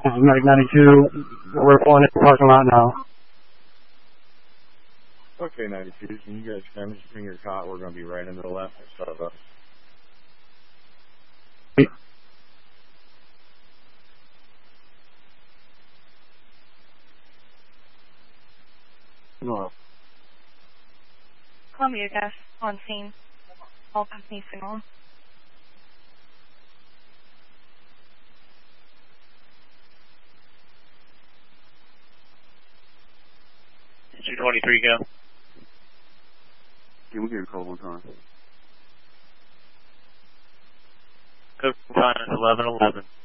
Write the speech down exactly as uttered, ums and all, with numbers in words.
Medic ninety-two, we're pulling in the parking lot now. Okay, ninety-two, can you guys come just bring your cot? We're going to be right into the left of us. No. Columbia Gas on scene. All company signal. two twenty-three, go. Can we get a call one time? Code time is eleven eleven.